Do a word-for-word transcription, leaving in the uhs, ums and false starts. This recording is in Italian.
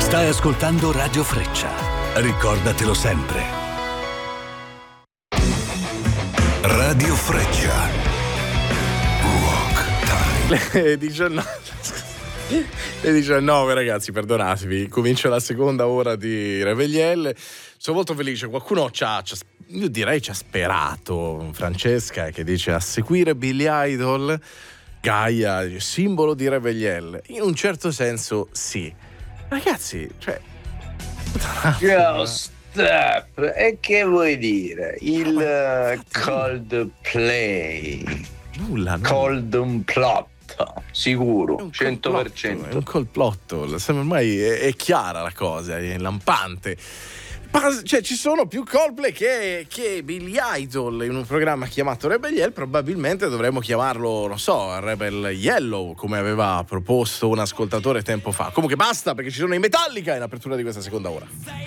Stai ascoltando Radio Freccia. Ricordatelo sempre. Radio Freccia. Rock Time. Le diciannove Le diciannove, ragazzi, perdonatemi. Comincia la seconda ora di Revegliel. Sono molto felice. Qualcuno ci ha, ci ha, io direi ci ha sperato. Francesca che dice: a seguire Billy Idol, Gaia, simbolo di Revegliel. In un certo senso sì. Ragazzi, cioè Ciao Step, e che vuoi dire? Il uh, Coldplay Nulla, nulla. Coldplot, sicuro, cento per cento. È un complotto, ormai è, è chiara la cosa, è lampante. Ma, cioè, ci sono più Coldplay che, che Billy Idol in un programma chiamato Rebel. Probabilmente dovremmo chiamarlo, non so, Rebel Yellow, come aveva proposto un ascoltatore tempo fa. Comunque basta, perché ci sono i Metallica in apertura di questa seconda ora.